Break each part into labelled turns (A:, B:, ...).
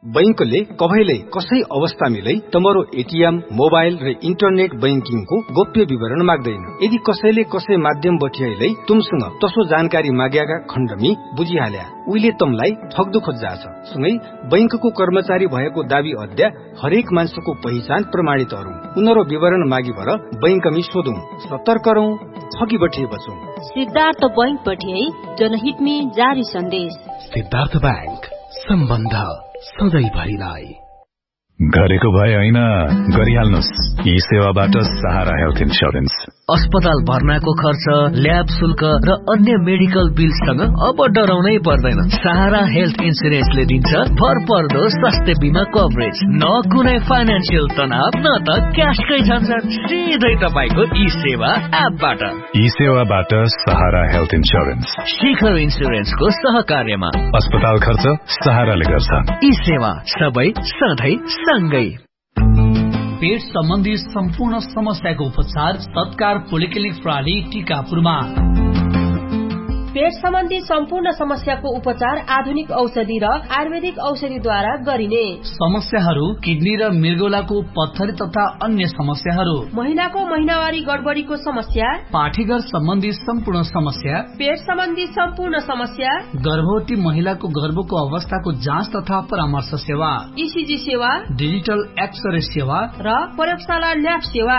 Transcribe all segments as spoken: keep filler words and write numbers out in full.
A: बैंकले कभैले कसै अवस्था मिलै तमरो एटीएम मोबाइल र इन्टरनेट बैंकिङको गोप्य विवरण माग्दैन। यदि कसैले कसै माध्यम बठियाइलै तुमसँग तसो जानकारी माग्याका खण्डमी बुझिहाल्या उहिले तमलाई ठग्दो खोज्जा छ। सँगै बैंकको कर्मचारी भएको दावी अद्या हरेक मान्छेको पहिचान प्रमाणित अरौं उनीहरु विवरण मागी भर बैंकमी सोधौं सतर्क रहौं ठगी बठिए बचौं।
B: सिद्धार्थ बैंक बठिए जनहितमी जारी सन्देश।
C: सिद्धार्थ बैंक सम्बन्ध सधैँभरिलाई।
D: गरेको भए हैन गरिहाल्नुस् ई सेवाबाट सहारा हेल्थ इन्स्योरेन्स।
E: अस्पताल भर्नाको खर्च ल्याब शुल्क र अन्य मेडिकल बिलसँग अब डराउनै पर्दैन। सहारा हेल्थ इन्स्योरेन्सले दिन्छ भरपर्दो स्वास्थ्य बीमा कभरेज, न कुनै फाइनान्सियल तनाव न त क्याशकै झन्झट, सिधै तपाईको ई सेवा एपबाट।
D: ई सेवाबाट सहारा हेल्थ इन्स्योरेन्स
E: शिखर इन्स्योरेन्सको सहकार्यमा।
D: अस्पताल खर्च सहाराले गर्छ।
E: ई सेवा सबै सधैँ सँगै।
F: पेट सम्बन्धी सम्पूर्ण समस्याको उपचार सत्कार पोलिक्लिनिक प्रणाली टीकापुरमा।
G: पेट सम्बन्धी सम्पूर्ण समस्याको उपचार आधुनिक औषधि र आयुर्वेदिक औषधिद्वारा गरिने।
F: समस्याहरू किडनी र मृगौलाको पत्थरी तथा अन्य समस्याहरू,
G: महिलाको महिनावारी गडबडीको समस्या,
F: पाठीघर सम्बन्धी सम्पूर्ण समस्या,
G: पेट सम्बन्धी सम्पूर्ण समस्या,
F: गर्भवती महिलाको गर्भको अवस्थाको जाँच तथा परामर्श सेवा,
G: ईसीजी सेवा,
F: डिजिटल एक्सरे सेवा
G: र प्रयोगशाला ल्याब सेवा।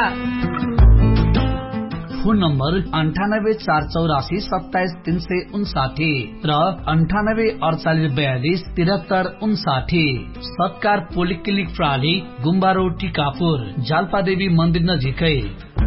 F: फोन नम्बर अन्ठानब्बे चार चौरासी सत्ताइस तीन सय उन्साठी र अन्ठानब्बे अडचालिस बयालिस तिहत्तर उन्साठी। सत्कार पोलिक्लिनिक प्रणाली गुम्बा रोड टीकापुर, जाल्पादेवी मन्दिर नजिकै।